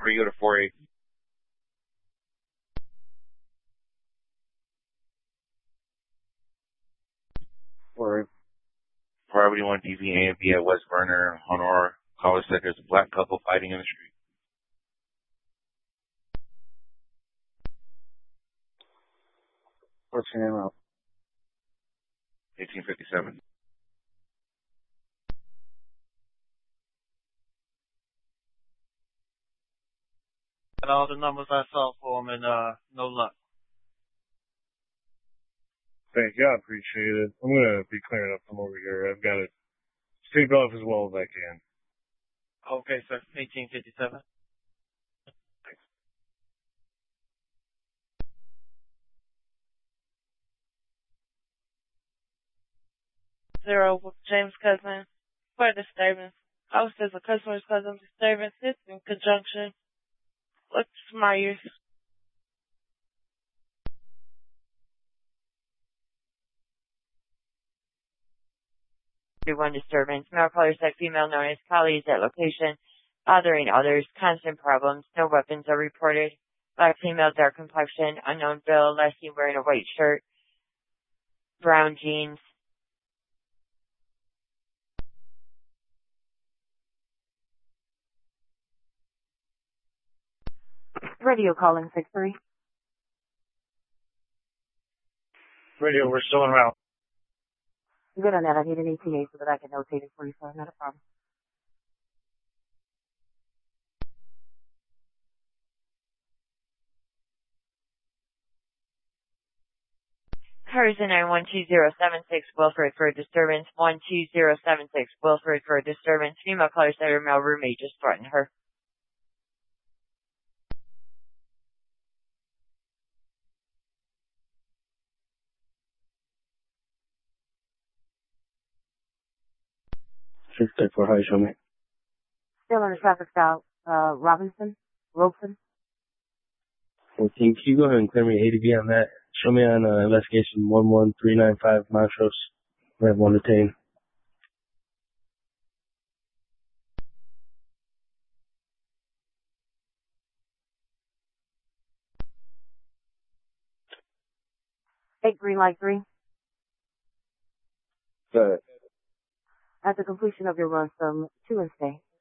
Where you go to 4A. Or Property 1 DV A and B at West Verner, Honora. Caller said there's a black couple fighting in the street. what's your name out? 1857. Got all the numbers I saw for him and no luck. Thank you. I appreciate it. I'm going to be clearing up from over here. I've got to sleep off as well as I can. Okay, sir. 1857. Zero, James Cousin, for disturbance. House is a customer's cousin disturbance. It's in conjunction with Myers. One disturbance. Male caller said female known as Kali is at location, bothering others, constant problems, no weapons are reported. Black female, dark complexion, unknown bill, last seen wearing a white shirt, brown jeans. Radio calling 6-3. Radio, we're still en route. Good on that. I need an ETA so that I can notate it for you, sir. Not a problem. Cars in 12076 Wilfred for a disturbance. 12076 Wilfred for a disturbance. Female caller said her male roommate just threatened her. For how you show me. Still on the traffic stop. Robeson. 14. Can you go ahead and clear me ADB on that? Show me on investigation 11395 Montrose. We have one detained. Green light 3. Good. At the completion of your run, some 2 and stay.